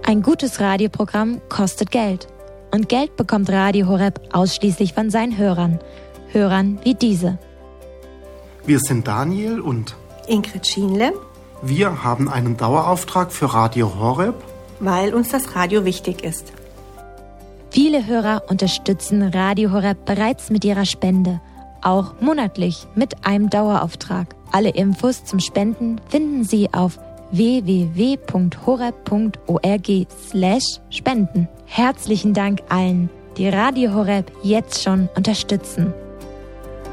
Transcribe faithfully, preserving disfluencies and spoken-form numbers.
Ein gutes Radioprogramm kostet Geld. Und Geld bekommt Radio Horeb ausschließlich von seinen Hörern. Hörern wie diese. Wir sind Daniel und Ingrid Schienle. Wir haben einen Dauerauftrag für Radio Horeb, weil uns das Radio wichtig ist. Viele Hörer unterstützen Radio Horeb bereits mit ihrer Spende, auch monatlich mit einem Dauerauftrag. Alle Infos zum Spenden finden Sie auf w w w punkt horeb punkt org slash spenden. Herzlichen Dank allen, die Radio Horeb jetzt schon unterstützen.